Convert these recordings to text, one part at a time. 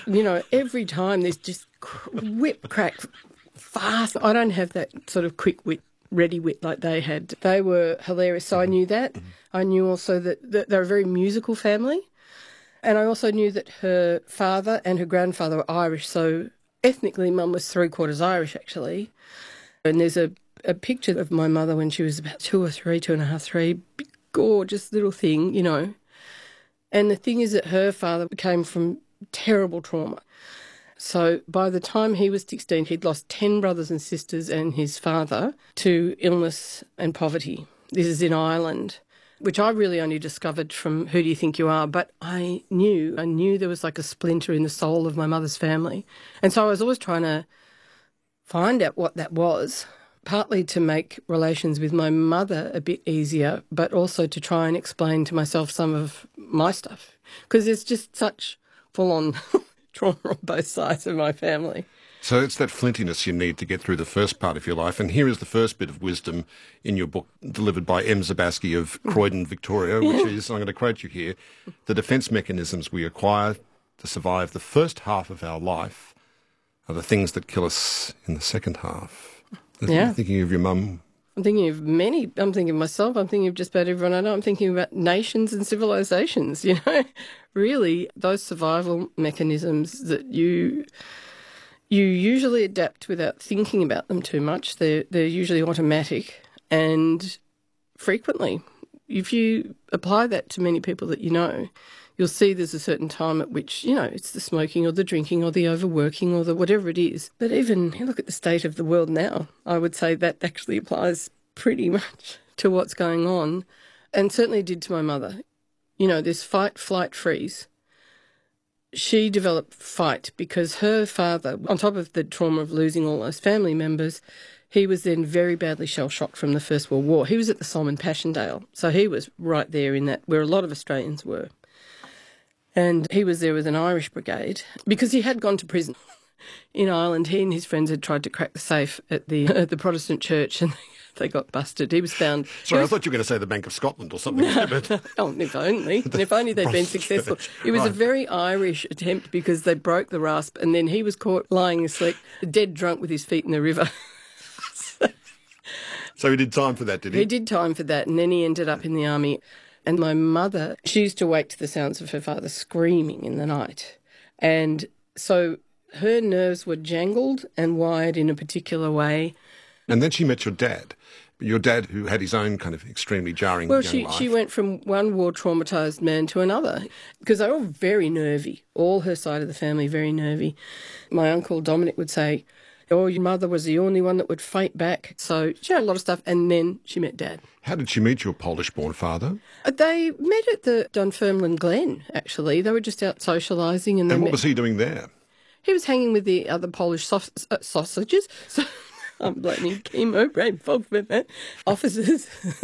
every time there's just whip, crack, fast. I don't have that sort of quick wit, ready wit like they had. They were hilarious, so I knew that. I knew also that they're a very musical family. And I also knew that her father and her grandfather were Irish, so ethnically Mum was 3/4 Irish, actually. And there's a picture of my mother when she was about 2 or 3, 2.5, 3, big, gorgeous little thing, And the thing is that her father came from terrible trauma. So by the time he was 16, he'd lost 10 brothers and sisters and his father to illness and poverty. This is in Ireland, which I really only discovered from Who Do You Think You Are? But I knew there was like a splinter in the soul of my mother's family. And so I was always trying to find out what that was, partly to make relations with my mother a bit easier, but also to try and explain to myself some of my stuff. Because there's just such full-on trauma on both sides of my family. So it's that flintiness you need to get through the first part of your life. And here is the first bit of wisdom in your book delivered by M. Zabaski of Croydon, Victoria, which is, I'm going to quote you here, the defence mechanisms we acquire to survive the first half of our life are the things that kill us in the second half. Yeah. Thinking of your mum. I'm thinking of many. I'm thinking of myself. I'm thinking of just about everyone I know. I'm thinking about nations and civilisations, Really, those survival mechanisms that you usually adapt without thinking about them too much. They're usually automatic, and frequently, if you apply that to many people that you know, you'll see there's a certain time at which, it's the smoking or the drinking or the overworking or the whatever it is. But even you look at the state of the world now, I would say that actually applies pretty much to what's going on, and certainly did to my mother. This fight, flight, freeze. She developed fight because her father, on top of the trauma of losing all those family members, he was then very badly shell-shocked from the First World War. He was at the Somme in Passchendaele, so he was right there in that, where a lot of Australians were. And he was there with an Irish brigade because he had gone to prison. In Ireland, he and his friends had tried to crack the safe at the Protestant church, and they got busted. He was found... Sorry, I thought you were going to say the Bank of Scotland or something. Oh, if only. And if only they'd been successful. It was a very Irish attempt because they broke the rasp, and then he was caught lying asleep, dead drunk with his feet in the river. So he did time for that, did he? He did time for that, and then he ended up in the army. And my mother, she used to wake to the sounds of her father screaming in the night. And so her nerves were jangled and wired in a particular way. And then she met your dad who had his own kind of extremely jarring young life. She went from one war-traumatised man to another because they were all very nervy, all her side of the family very nervy. My uncle Dominic would say, your mother was the only one that would fight back. So she had a lot of stuff, and then she met Dad. How did she meet your Polish-born father? They met at the Dunfermline Glen, actually. They were just out socialising. And what was he doing there? He was hanging with the other Polish sausages. So I'm blaming chemo, brain fog for that. Officers.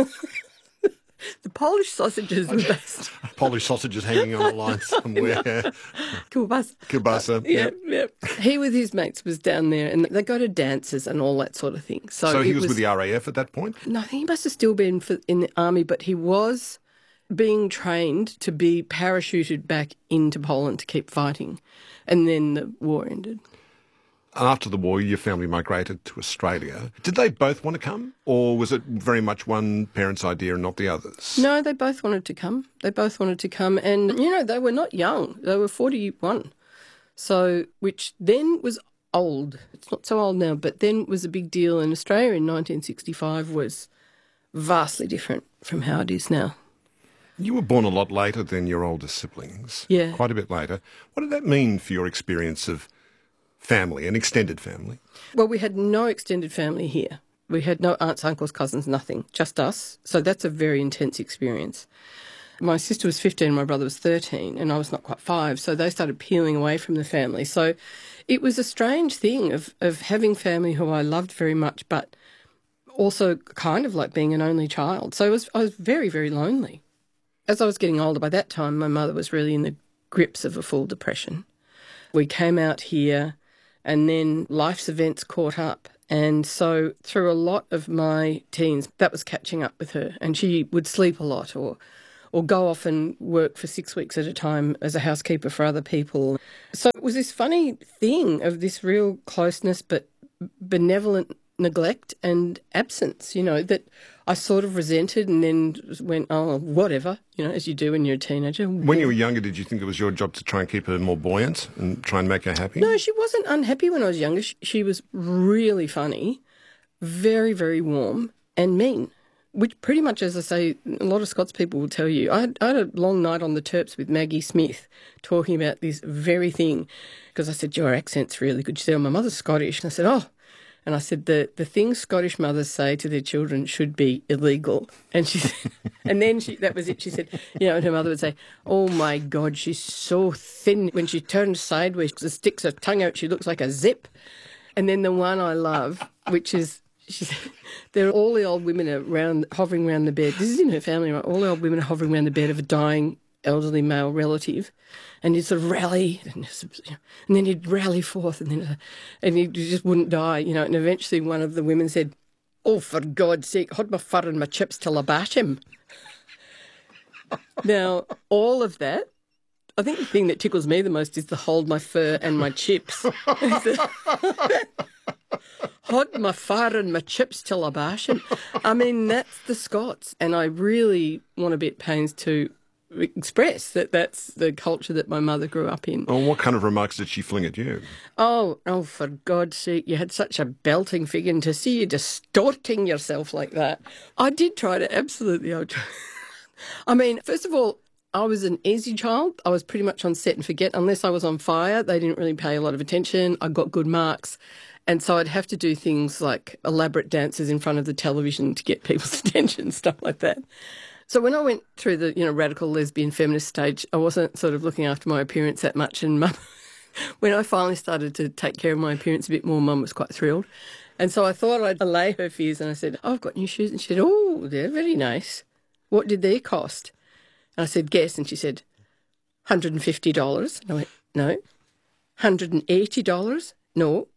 The Polish sausages were best. Polish sausages hanging on a line somewhere. Kielbasa. Yeah. He with his mates was down there, and they go to dances and all that sort of thing. So he was with the RAF at that point? No, I think he must have still been in the army, but he was being trained to be parachuted back into Poland to keep fighting. And then the war ended. After the war, your family migrated to Australia. Did they both want to come, or was it very much one parent's idea and not the other's? No, they both wanted to come. And, they were not young. They were 41. So, which then was old. It's not so old now, but then was a big deal in Australia in 1965 was vastly different from how it is now. You were born a lot later than your older siblings. Yeah. Quite a bit later. What did that mean for your experience of family, an extended family? Well, we had no extended family here. We had no aunts, uncles, cousins, nothing, just us. So that's a very intense experience. My sister was 15, my brother was 13, and I was not quite 5, so they started peeling away from the family. So it was a strange thing of having family who I loved very much, but also kind of like being an only child. So I was very, very lonely. As I was getting older, by that time, my mother was really in the grips of a full depression. We came out here, and then life's events caught up. And so through a lot of my teens, that was catching up with her. And she would sleep a lot or or go off and work for 6 weeks at a time as a housekeeper for other people. So it was this funny thing of this real closeness but benevolent neglect and absence, that I sort of resented and then went, oh, whatever, as you do when you're a teenager. When you were younger, did you think it was your job to try and keep her more buoyant and try and make her happy? No, she wasn't unhappy when I was younger. She was really funny, very, very warm and mean, which pretty much, as I say, a lot of Scots people will tell you. I had a long night on the Terps with Maggie Smith talking about this very thing because I said, your accent's really good. She said, oh, my mother's Scottish. And I said, oh. And I said, the things Scottish mothers say to their children should be illegal. And she said, and then that was it. She said, and her mother would say, oh my God, she's so thin. When she turns sideways, she sticks her tongue out, she looks like a zip. And then the one I love, which is, she said, there are all the old women hovering around the bed. This is in her family, right? All the old women are hovering around the bed of a dying elderly male relative, and he'd sort of rally, and then he'd rally forth, and he just wouldn't die, and eventually one of the women said, oh, for God's sake, hold my fur and my chips till I bash him. Now, all of that, I think the thing that tickles me the most is the hold my fur and my chips. Hold my fur and my chips till I bash him. I mean, that's the Scots, and I really want to be at pains to express that that's the culture that my mother grew up in. Oh, what kind of remarks did she fling at you? Oh, for God's sake, you had such a belting figure, and to see you distorting yourself like that. I did try to, absolutely. I mean, first of all, I was an easy child. I was pretty much on set and forget. Unless I was on fire, they didn't really pay a lot of attention. I got good marks. And so I'd have to do things like elaborate dances in front of the television to get people's attention, stuff like that. So when I went through the, radical lesbian feminist stage, I wasn't sort of looking after my appearance that much. And Mum, when I finally started to take care of my appearance a bit more, Mum was quite thrilled. And so I thought I'd allay her fears, and I said, oh, I've got new shoes. And she said, oh, they're very nice. What did they cost? And I said, guess. And she said, $150. And I went, no. $180? No.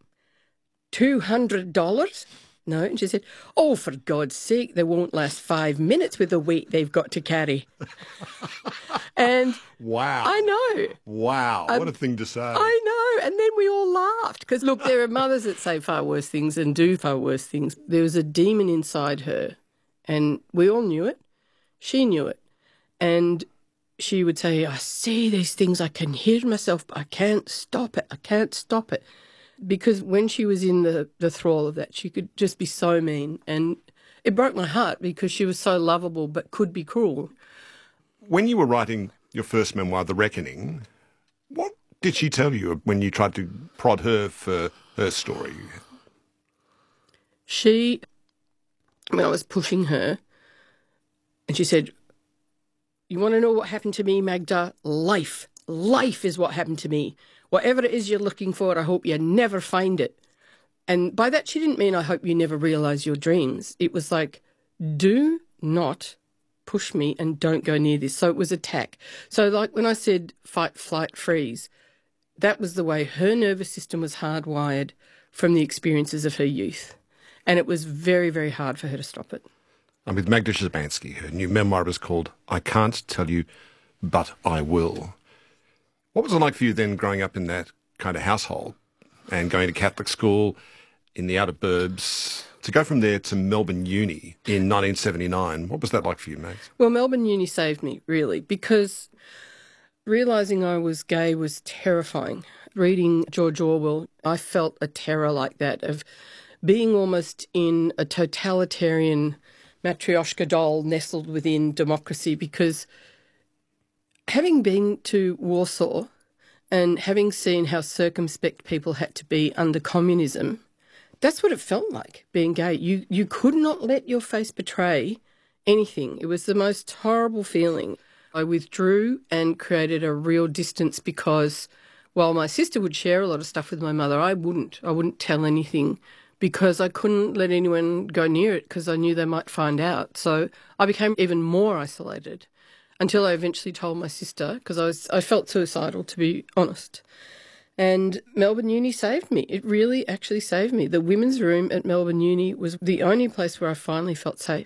$200? No. And she said, oh, for God's sake, they won't last 5 minutes with the weight they've got to carry. And wow. I know. Wow. What a thing to say. I know. And then we all laughed because, look, there are mothers that say far worse things and do far worse things. There was a demon inside her, and we all knew it. She knew it. And she would say, I see these things, I can hear myself, but I can't stop it. I can't stop it. Because when she was in the thrall of that, she could just be so mean. And it broke my heart because she was so lovable but could be cruel. When you were writing your first memoir, The Reckoning, what did she tell you when you tried to prod her for her story? When I was pushing her, and she said, you want to know what happened to me, Magda? Life. Life is what happened to me. Whatever it is you're looking for, I hope you never find it. And by that, she didn't mean I hope you never realise your dreams. It was like, do not push me and don't go near this. So it was attack. So like when I said fight, flight, freeze, that was the way her nervous system was hardwired from the experiences of her youth. And it was very, very hard for her to stop it. I'm with Magda Szubanski. Her new memoir was called I Can't Tell You, But I Will. What was it like for you then growing up in that kind of household and going to Catholic school in the outer burbs, to go from there to Melbourne Uni in 1979? What was that like for you, Max? Well, Melbourne Uni saved me, really, because realising I was gay was terrifying. Reading George Orwell, I felt a terror like that of being almost in a totalitarian Matryoshka doll nestled within democracy, because having been to Warsaw and having seen how circumspect people had to be under communism, that's what it felt like, being gay. You could not let your face betray anything. It was the most horrible feeling. I withdrew and created a real distance because while my sister would share a lot of stuff with my mother, I wouldn't. I wouldn't tell anything because I couldn't let anyone go near it because I knew they might find out. So I became even more isolated until I eventually told my sister, because I felt suicidal, to be honest. And Melbourne Uni saved me. It really actually saved me. The women's room at Melbourne Uni was the only place where I finally felt safe.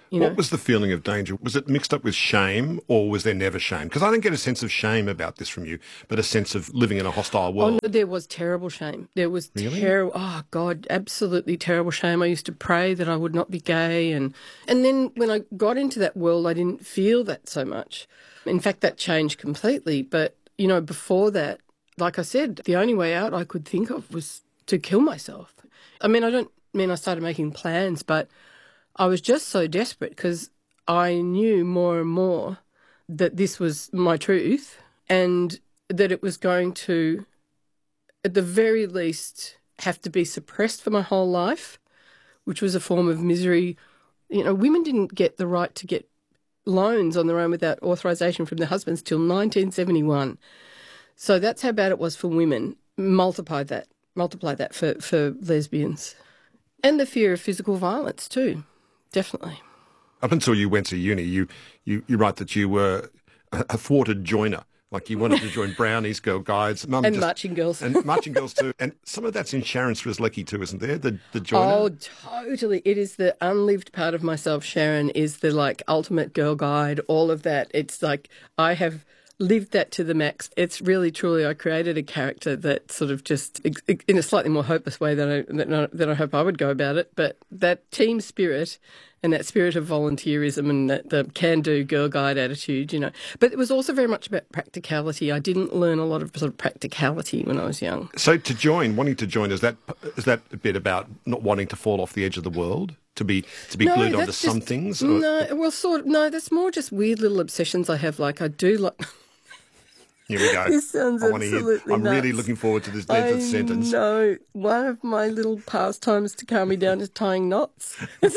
You know? What was the feeling of danger? Was it mixed up with shame, or was there never shame? Because I didn't get a sense of shame about this from you, but a sense of living in a hostile world. Oh, no, there was terrible shame. There was Really? terrible, oh God, absolutely terrible shame. I used to pray that I would not be gay. And then when I got into that world, I didn't feel that so much. In fact, that changed completely. But, you know, before that, like I said, the only way out I could think of was to kill myself. I mean, I don't mean I started making plans, but I was just so desperate because I knew more and more that this was my truth and that it was going to, at the very least, have to be suppressed for my whole life, which was a form of misery. You know, women didn't get the right to get loans on their own without authorisation from their husbands till 1971. So that's how bad it was for women. Multiply that for lesbians. And the fear of physical violence too, definitely. Up until you went to uni, you write that you were a thwarted joiner. Like you wanted to join Brownies, Girl Guides. And marching girls. And marching girls too. And some of that's in Sharon Strzelecki too, isn't there? The joiner? Oh, totally. It is the unlived part of myself, Sharon, is the like ultimate girl guide, all of that. It's like I have lived that to the max. It's really, truly, I created a character that sort of just, in a slightly more hopeless way than I hope I would go about it, but that team spirit and that spirit of volunteerism and the can-do girl guide attitude, you know. But it was also very much about practicality. I didn't learn a lot of sort of practicality when I was young. So wanting to join, is that a bit about not wanting to fall off the edge of the world? To be glued onto some things? Or? No, well, sort of, no, that's more just weird little obsessions I have. Like, I do like... Here we go. This sounds absolutely I'm nuts. really looking forward to this next sentence. No, one of my little pastimes to calm me down is tying knots.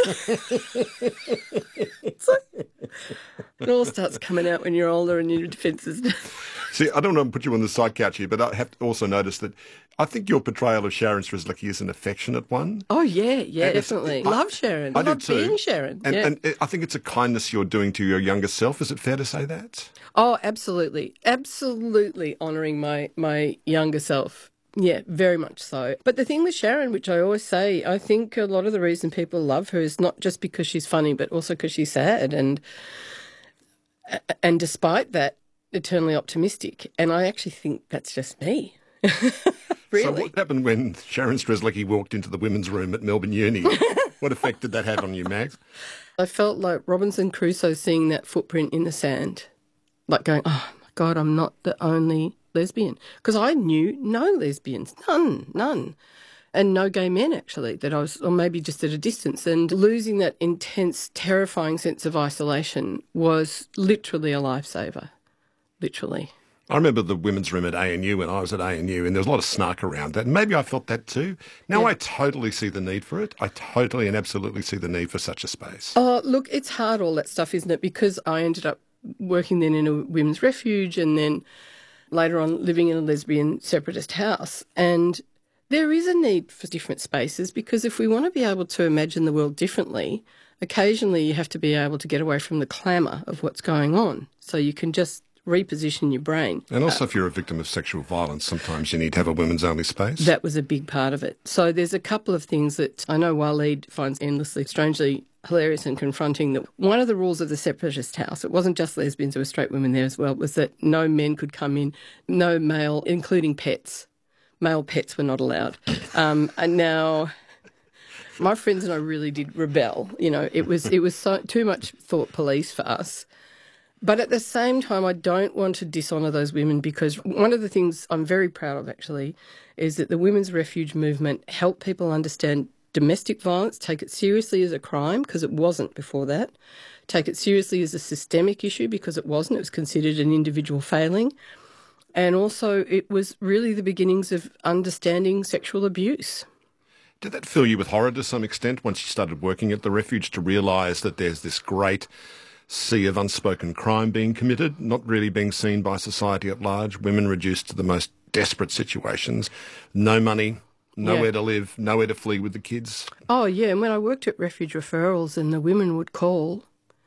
It all starts coming out when you're older and your defences. See, I don't want to put you on the side couch here, but I have to also notice that I think your portrayal of Sharon Strzelecki is an affectionate one. Oh, yeah, definitely. Love Sharon. I do love too. Being Sharon. And I think it's a kindness you're doing to your younger self. Is it fair to say that? Oh, absolutely. Absolutely honouring my younger self. Yeah, very much so. But the thing with Sharon, which I always say, I think a lot of the reason people love her is not just because she's funny, but also because she's sad and despite that, eternally optimistic. And I actually think that's just me. Really. So what happened when Sharon Strzelecki walked into the women's room at Melbourne Uni? What effect did that have on you, Mags? I felt like Robinson Crusoe seeing that footprint in the sand, like going, oh, my God, I'm not the only lesbian. Because I knew no lesbians, none. And no gay men, actually, that I was, or maybe just at a distance. And losing that intense, terrifying sense of isolation was literally a lifesaver, literally. I remember the women's room at ANU when I was at ANU, and there was a lot of snark around that. And maybe I felt that too. Now yeah. I totally see the need for it. I totally and absolutely see the need for such a space. Oh, look, it's hard, all that stuff, isn't it? Because I ended up working then in a women's refuge and then later on living in a lesbian separatist house. And there is a need for different spaces because if we want to be able to imagine the world differently, occasionally you have to be able to get away from the clamour of what's going on so you can just reposition your brain. And also if you're a victim of sexual violence, sometimes you need to have a women's only space. That was a big part of it. So there's a couple of things that I know Waleed finds endlessly, strangely hilarious and confronting. That one of the rules of the separatist house, it wasn't just lesbians, there were straight women there as well, was that no men could come in, no male, including pets. Male pets were not allowed. And now my friends and I really did rebel. You know, it was so, too much thought police for us. But at the same time, I don't want to dishonour those women because one of the things I'm very proud of, actually, is that the women's refuge movement helped people understand domestic violence, take it seriously as a crime, because it wasn't before that, take it seriously as a systemic issue, because it wasn't. It was considered an individual failing. And also it was really the beginnings of understanding sexual abuse. Did that fill you with horror to some extent once you started working at the refuge to realise that there's this great sea of unspoken crime being committed, not really being seen by society at large, women reduced to the most desperate situations, no money, nowhere to live, nowhere to flee with the kids? Oh, yeah, and when I worked at Refuge Referrals and the women would call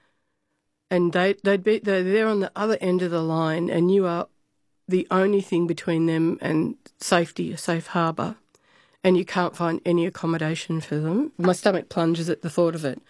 and they're there on the other end of the line and you are the only thing between them and safety, a safe harbour, and you can't find any accommodation for them. My stomach plunges at the thought of it.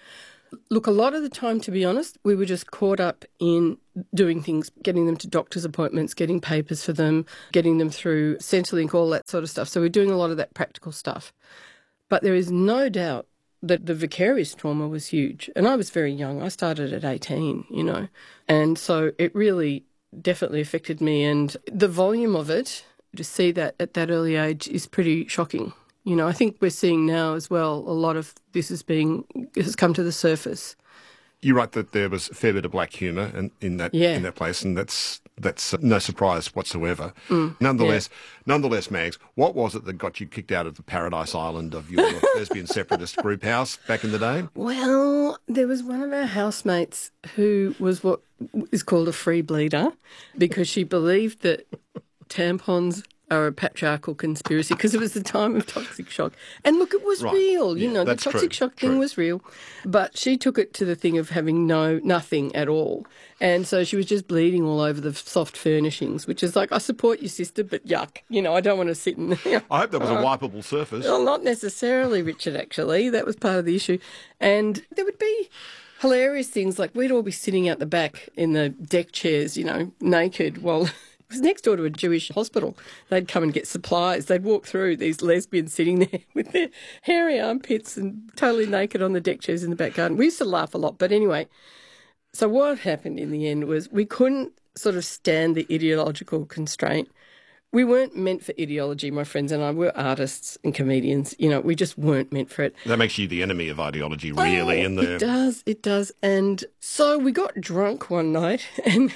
Look, a lot of the time, to be honest, we were just caught up in doing things, getting them to doctor's appointments, getting papers for them, getting them through Centrelink, all that sort of stuff. So we're doing a lot of that practical stuff. But there is no doubt that the vicarious trauma was huge. And I was very young. I started at 18, And so it really definitely affected me. And the volume of it, to see that at that early age is pretty shocking. I think we're seeing now as well a lot of this has come to the surface. You write that there was a fair bit of black humour in that place, and that's no surprise whatsoever. Nonetheless, Mags, what was it that got you kicked out of the Paradise Island of your lesbian separatist group house back in the day? Well, there was one of our housemates who was what is called a free bleeder because she believed that tampons are a patriarchal conspiracy because it was the time of toxic shock. And look, it was real. The toxic shock thing was real. But she took it to the thing of having nothing at all. And so she was just bleeding all over the soft furnishings, which is like, I support you, sister, but yuck. I don't want to sit in there. I hope that was a wipeable surface. Well, not necessarily, Richard, actually. That was part of the issue. And there would be hilarious things like we'd all be sitting out the back in the deck chairs, naked while... It was next door to a Jewish hospital. They'd come and get supplies. They'd walk through, these lesbians sitting there with their hairy armpits and totally naked on the deck chairs in the back garden. We used to laugh a lot. But anyway, so what happened in the end was we couldn't sort of stand the ideological constraint. We weren't meant for ideology, my friends and I. We're artists and comedians. We just weren't meant for it. That makes you the enemy of ideology, really. It does. And so we got drunk one night and...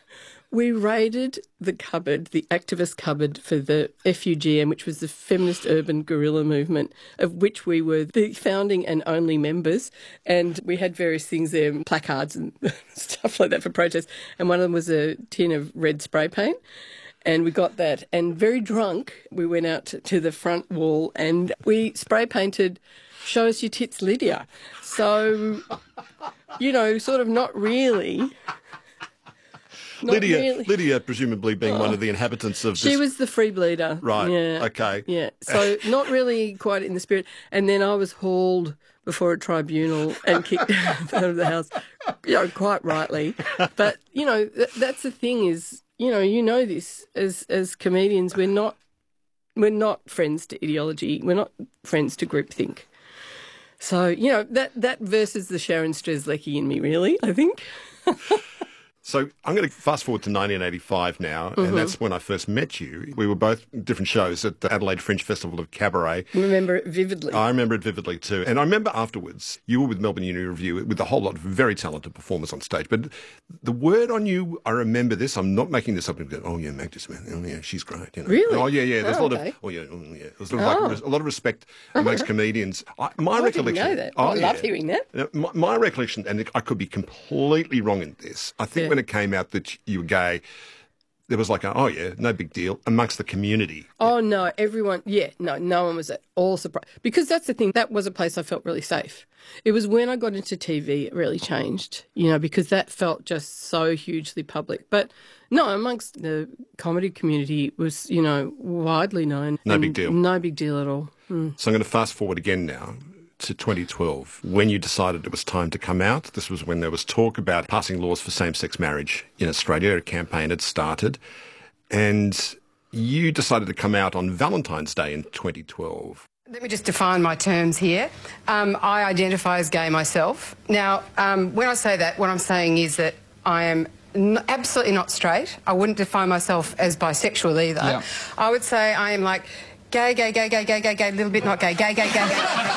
we raided the cupboard, the activist cupboard for the FUGM, which was the Feminist Urban Guerrilla Movement, of which we were the founding and only members. And we had various things there, placards and stuff like that for protest. And one of them was a tin of red spray paint. And we got that. And very drunk, we went out to the front wall and we spray painted "Show Us Your Tits, Lydia." So, sort of not really... Lydia presumably being one of the inhabitants of this... She was the free bleeder. Right, yeah. okay. Yeah, so not really quite in the spirit. And then I was hauled before a tribunal and kicked out of the house, quite rightly. But, that's the thing is, this as comedians, we're not friends to ideology. We're not friends to groupthink. So, that versus the Sharon Strzelecki in me, really, I think. So I'm going to fast forward to 1985 now, and that's when I first met you. We were both different shows at the Adelaide Fringe Festival of Cabaret. I remember it vividly. I remember it vividly too. And I remember afterwards, you were with Melbourne Uni Review with a whole lot of very talented performers on stage. But the word on you, I remember this, I'm not making this up, and go, oh yeah, Mag just went, oh yeah, she's great. Really? Oh yeah. There's a lot of, There's sort of a lot of respect amongst comedians. My recollection. I didn't know that. I love hearing that. My recollection, and I could be completely wrong in this, I think when it came out that you were gay, there was like, no big deal amongst the community. Oh, no, everyone, no one was at all surprised. Because that's the thing, that was a place I felt really safe. It was when I got into TV it really changed, because that felt just so hugely public. But no, amongst the comedy community it was, widely known. No big deal. No big deal at all. So I'm going to fast forward again now to 2012, when you decided it was time to come out. This was when there was talk about passing laws for same-sex marriage in Australia. A campaign had started. And you decided to come out on Valentine's Day in 2012. Let me just define my terms here. I identify as gay myself. Now, when I say that, what I'm saying is that I am absolutely not straight. I wouldn't define myself as bisexual either. Yeah. I would say I am like gay, a little bit not gay, gay.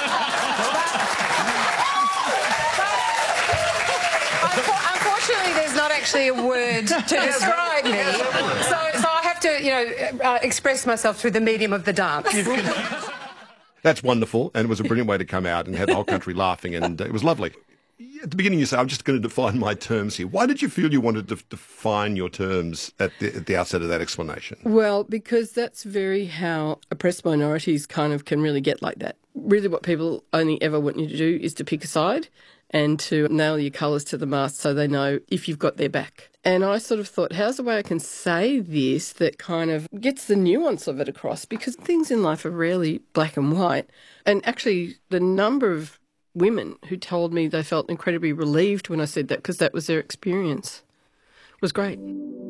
Unfortunately, there's not actually a word to describe me, so I have to, express myself through the medium of the dance. That's wonderful, and it was a brilliant way to come out and have the whole country laughing, and it was lovely. At the beginning you say, I'm just going to define my terms here. Why did you feel you wanted to define your terms at the outset of that explanation? Well, because that's very how oppressed minorities kind of can really get like that. Really what people only ever want you to do is to pick a side and to nail your colours to the mast so they know if you've got their back. And I sort of thought, how's the way I can say this that kind of gets the nuance of it across? Because things in life are rarely black and white. And actually the number of women who told me they felt incredibly relieved when I said that because that was their experience. It was great.